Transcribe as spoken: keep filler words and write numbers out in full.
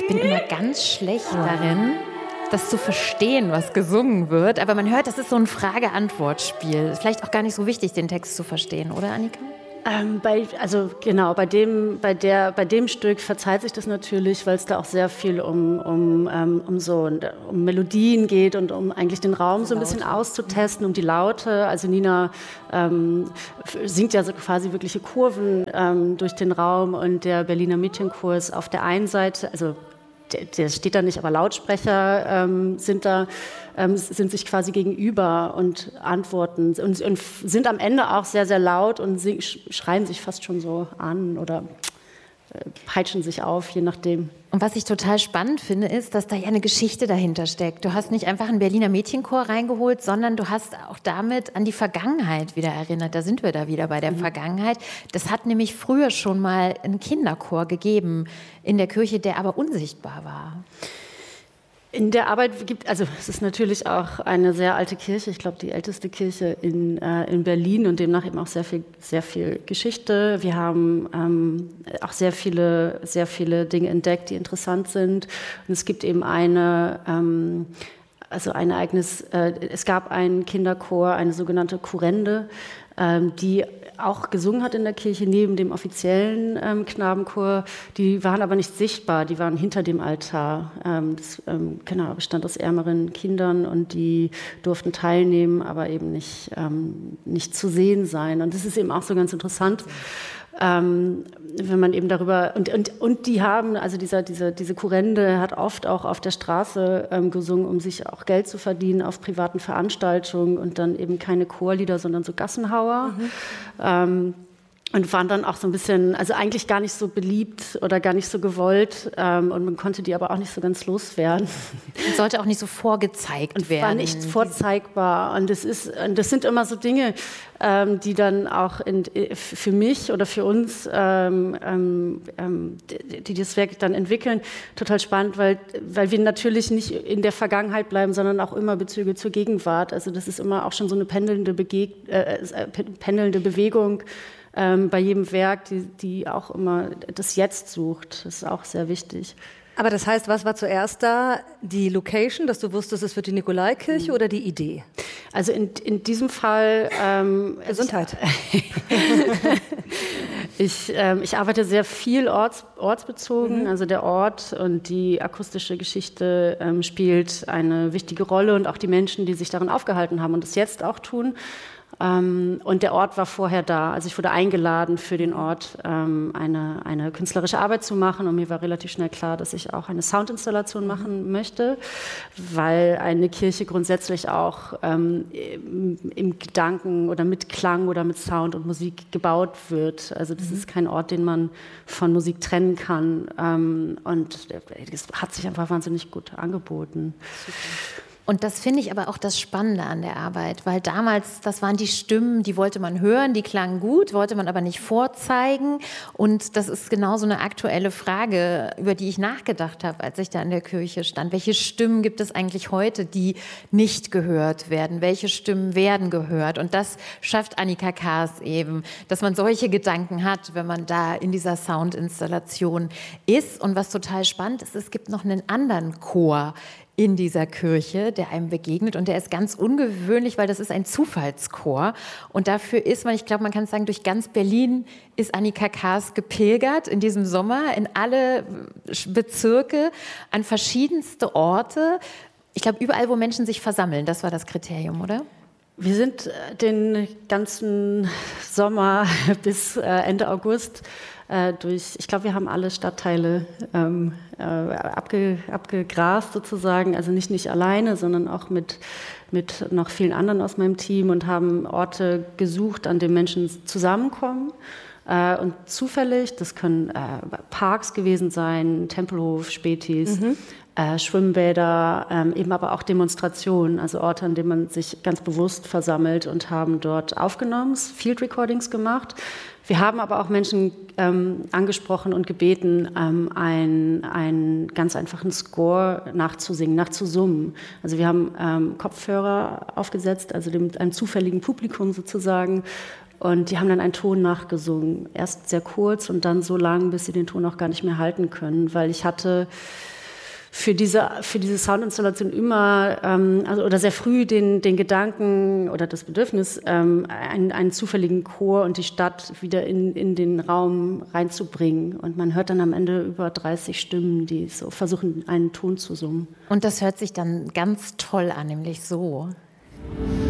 Ich bin immer ganz schlecht darin, das zu verstehen, was gesungen wird. Aber man hört, das ist so ein Frage-Antwort-Spiel. Vielleicht auch gar nicht so wichtig, den Text zu verstehen, oder Annika? Ähm, bei, also genau, bei dem, bei, der, bei dem Stück verzeiht sich das natürlich, weil es da auch sehr viel um, um, ähm, um, so, um Melodien geht und um eigentlich den Raum so ein bisschen auszutesten, um die Laute. Also Nina ähm, singt ja so quasi wirkliche Kurven ähm, durch den Raum und der Berliner Mädchenchor ist auf der einen Seite, also der, der steht da nicht, aber Lautsprecher ähm, sind da, ähm, sind sich quasi gegenüber und antworten und, und sind am Ende auch sehr, sehr laut und sing, schreien sich fast schon so an oder äh, peitschen sich auf, je nachdem. Und was ich total spannend finde, ist, dass da ja eine Geschichte dahinter steckt. Du hast nicht einfach einen Berliner Mädchenchor reingeholt, sondern du hast auch damit an die Vergangenheit wieder erinnert. Da sind wir da wieder bei der mhm. Vergangenheit. Das hat nämlich früher schon mal einen Kinderchor gegeben in der Kirche, der aber unsichtbar war. In der Arbeit gibt, also es ist natürlich auch eine sehr alte Kirche, ich glaube die älteste Kirche in, äh, in Berlin und demnach eben auch sehr viel, sehr viel Geschichte. Wir haben ähm, auch sehr viele, sehr viele Dinge entdeckt, die interessant sind. Und es gibt eben eine, ähm, also ein Ereignis, äh, es gab einen Kinderchor, eine sogenannte Kurrende, ähm, die auch gesungen hat in der Kirche neben dem offiziellen ähm, Knabenchor. Die waren aber nicht sichtbar, die waren hinter dem Altar. Ähm, das ähm, genau, bestand aus ärmeren Kindern und die durften teilnehmen, aber eben nicht, ähm, nicht zu sehen sein. Und das ist eben auch so ganz interessant. Ähm, wenn man eben darüber, und, und, und die haben, also dieser, diese, diese Kurrende hat oft auch auf der Straße ähm, gesungen, um sich auch Geld zu verdienen auf privaten Veranstaltungen und dann eben keine Chorlieder, sondern so Gassenhauer. Mhm. Ähm, Und waren dann auch so ein bisschen, also eigentlich gar nicht so beliebt oder gar nicht so gewollt. Ähm, und man konnte die aber auch nicht so ganz loswerden. Und sollte auch nicht so vorgezeigt und werden. War nicht vorzeigbar. Und das, ist, und das sind immer so Dinge, ähm, die dann auch in, für mich oder für uns, ähm, ähm, die, die das Werk dann entwickeln, total spannend, weil, weil wir natürlich nicht in der Vergangenheit bleiben, sondern auch immer Bezüge zur Gegenwart. Also das ist immer auch schon so eine pendelnde, Begeg äh, pendelnde Bewegung, Ähm, bei jedem Werk, die, die auch immer das Jetzt sucht. Das ist auch sehr wichtig. Aber das heißt, was war zuerst da? Die Location, dass du wusstest, es wird die Nikolaikirche, mhm. oder die Idee? Also in, in diesem Fall... Ähm, Gesundheit. ich, ähm, ich arbeite sehr viel orts, ortsbezogen. Mhm. Also der Ort und die akustische Geschichte ähm, spielt eine wichtige Rolle und auch die Menschen, die sich darin aufgehalten haben und es jetzt auch tun. Ähm, und der Ort war vorher da. Also ich wurde eingeladen, für den Ort ähm, eine, eine künstlerische Arbeit zu machen. Und mir war relativ schnell klar, dass ich auch eine Soundinstallation mhm. machen möchte, weil eine Kirche grundsätzlich auch ähm, im, im Gedanken oder mit Klang oder mit Sound und Musik gebaut wird. Also das mhm. ist kein Ort, den man von Musik trennen kann. Ähm, und das hat sich einfach wahnsinnig gut angeboten. Super. Und das finde ich aber auch das Spannende an der Arbeit, weil damals, das waren die Stimmen, die wollte man hören, die klangen gut, wollte man aber nicht vorzeigen. Und das ist genau so eine aktuelle Frage, über die ich nachgedacht habe, als ich da in der Kirche stand. Welche Stimmen gibt es eigentlich heute, die nicht gehört werden? Welche Stimmen werden gehört? Und das schafft Annika Kaas eben, dass man solche Gedanken hat, wenn man da in dieser Soundinstallation ist. Und was total spannend ist, es gibt noch einen anderen Chor in dieser Kirche, der einem begegnet, und der ist ganz ungewöhnlich, weil das ist ein Zufallschor, und dafür ist man, ich glaube, man kann sagen, durch ganz Berlin ist Annika Kaas gepilgert in diesem Sommer, in alle Bezirke, an verschiedenste Orte, ich glaube, überall, wo Menschen sich versammeln, das war das Kriterium, oder? Wir sind den ganzen Sommer bis Ende August durch, ich glaube, wir haben alle Stadtteile ähm, äh, abge, abgegrast sozusagen, also nicht, nicht alleine, sondern auch mit, mit noch vielen anderen aus meinem Team und haben Orte gesucht, an denen Menschen zusammenkommen. Äh, und zufällig, das können äh, Parks gewesen sein, Tempelhof, Spätis, mhm. äh, Schwimmbäder, äh, eben aber auch Demonstrationen, also Orte, an denen man sich ganz bewusst versammelt, und haben dort aufgenommen, Field Recordings gemacht. Wir haben aber auch Menschen ähm, angesprochen und gebeten, ähm, einen, einen ganz einfachen Score nachzusingen, nachzusummen. Also wir haben ähm, Kopfhörer aufgesetzt, also dem, einem zufälligen Publikum sozusagen, und die haben dann einen Ton nachgesungen. Erst sehr kurz und dann so lang, bis sie den Ton auch gar nicht mehr halten können, weil ich hatte für diese, für diese Soundinstallation immer, ähm, also, oder sehr früh den, den Gedanken oder das Bedürfnis, ähm, einen, einen zufälligen Chor und die Stadt wieder in, in den Raum reinzubringen. Und man hört dann am Ende über dreißig Stimmen, die so versuchen, einen Ton zu summen. Und das hört sich dann ganz toll an, nämlich so.